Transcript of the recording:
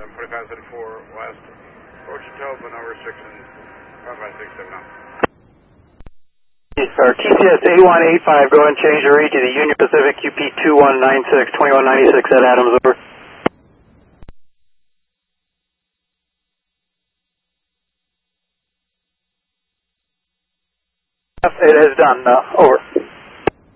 4574 West, Ocheetopa, no restriction, 5567 now. Sir, TCS 8185, go ahead and change the read to the Union Pacific QP 2196, 2196 at Adams, over. It is done, over.